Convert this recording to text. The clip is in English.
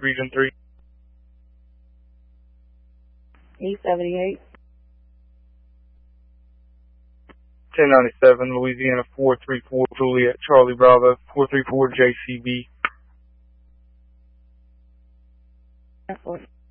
Region 3. 878. 1097, Louisiana 434, Juliet, Charlie Bravo, 434 JCB. Airport.